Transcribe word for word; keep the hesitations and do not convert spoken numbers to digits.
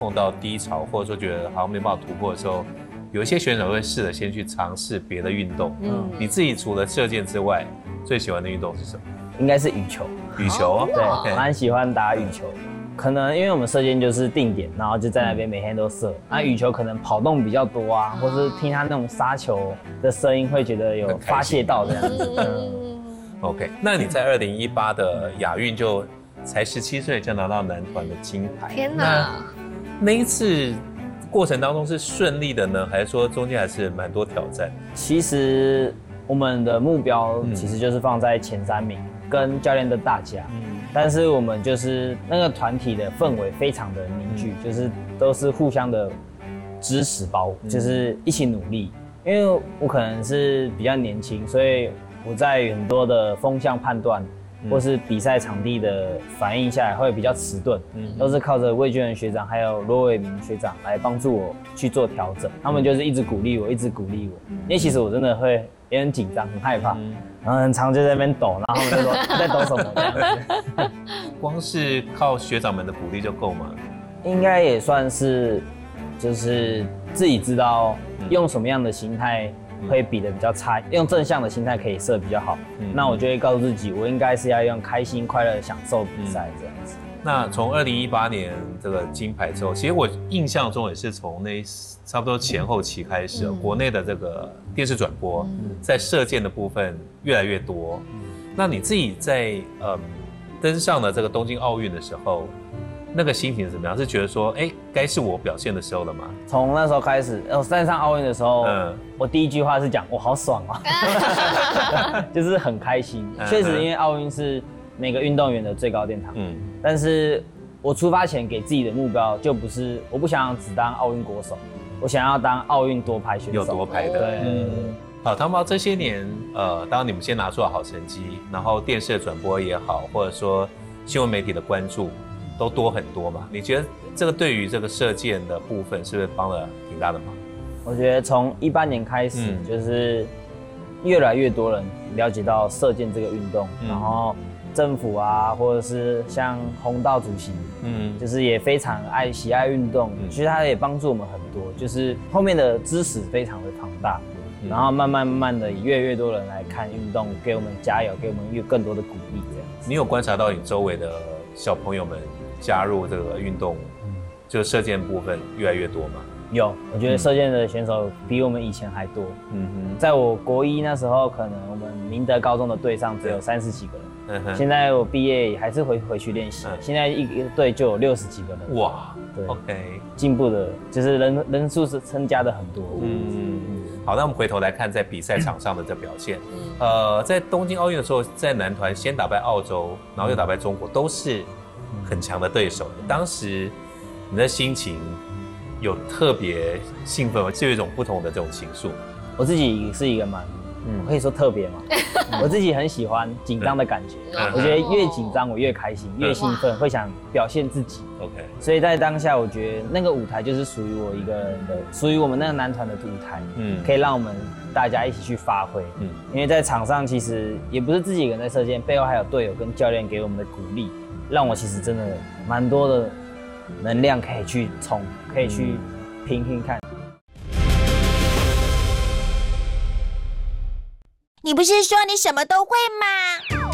碰到低潮，或者说觉得好像没办法突破的时候，有一些选手会试着先去尝试别的运动。嗯，你自己除了射箭之外，最喜欢的运动是什么？ 应该是羽球。 羽球， 对，蛮喜欢打羽球。可能因为我们射箭就是定点，然后就在那边每天都射。那、嗯、羽球可能跑动比较多啊，或是听他那种杀球的声音，会觉得有发泄到这样子。嗯、 OK， 那你在二零一八的亚运就才十七岁就拿到男团的金牌。 天哪！ 那, 那一次过程当中是顺利的呢，还是说中间还是蛮多挑战？ 其实我们的目标其实就是放在前三名，嗯、跟教练的大家。嗯但是我们就是那个团体的氛围非常的凝聚，嗯、就是都是互相的支持包，嗯、就是一起努力。因为我可能是比较年轻，所以我在很多的风向判断，嗯、或是比赛场地的反应下来会比较迟钝，嗯、都是靠着魏俊仁学长还有罗伟明学长来帮助我去做调整。他们就是一直鼓励我，一直鼓励我。嗯、因为其实我真的会也很紧张，很害怕。嗯然后很常就在那边抖，然后他们就说你在抖什么这样子。 光是靠学长们的鼓励就够吗？ 应该也算是，就是自己知道用什么样的心态会比得比较差，嗯、用正向的心态可以射比较好。嗯、那我就会告诉自己，我应该是要用开心快乐享受比赛这样子。 嗯、那从二零一八年这个金牌之后，其实我印象中也是从那差不多前后期开始，嗯、国内的这个电视转播，嗯、在射箭的部分越来越多。嗯、那你自己在嗯登上了这个东京奥运的时候，那个心情是怎么样？是觉得说，哎，该是我表现的时候了吗？ 从那时候开始，我站上奥运的时候，嗯、我第一句话是讲，我好爽啊，就是很开心。确、嗯、实，因为奥运是每个运动员的最高殿堂。嗯，但是我出发前给自己的目标就不是，我不想要只当奥运国手。我想要当奥运夺牌选手， 有夺牌的。对，嗯，好，汤包这些年，呃，当你们先拿出了好成绩，然后电视的转播也好，或者说新闻媒体的关注都多很多嘛？你觉得这个对于这个射箭的部分是不是帮了挺大的忙？ 我觉得从一八年开始，嗯、就是越来越多人了解到射箭这个运动，嗯、然后政府啊，或者是像洪道主席，嗯，就是也非常爱喜爱运动，嗯、其实他也帮助我们很多，就是后面的支持非常的庞大，嗯、然后慢慢慢慢的越来越多人来看运动，给我们加油，给我们越更多的鼓励这样子。 你有观察到你周围的小朋友们加入这个运动，嗯、就射箭部分越来越多吗？ 有，我觉得射箭的选手比我们以前还多。嗯哼，在我国一那时候，可能我们明德高中的队上只有三十几个人。嗯、现在我毕业还是回回去练习，嗯、现在一个队就有六十几个人。 哇， 对 ，OK， 进步的，就是人人数是增加的很多。 嗯，好，那我们回头来看在比赛场上的这表现。呃，在东京奥运的时候，在男团先打败澳洲，然后又打败中国，都是很强的对手。当时你的心情有特别兴奋吗？是有一种不同的这种情愫。 我自己是一个蛮。嗯，我可以说特别嘛，我自己很喜欢紧张的感觉，嗯、我觉得越紧张我越开心，越兴奋，会想表现自己。 OK， 所以在当下，我觉得那个舞台就是属于我一个人的，属于我们那个男团的舞台，嗯，可以让我们大家一起去发挥，嗯，因为在场上其实也不是自己一个人在射箭，背后还有队友跟教练给我们的鼓励，让我其实真的蛮多的能量可以去冲，可以去拼拼看。 你不是说你什么都会吗？